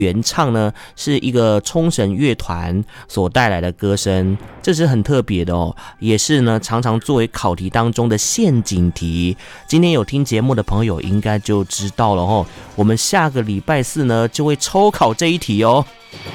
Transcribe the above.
原唱呢是一个冲绳乐团所带来的歌声，这是很特别的哦，也是呢常常作为考题当中的陷阱题。今天有听节目的朋友应该就知道了哦，我们下个礼拜四呢就会抽考这一题哦。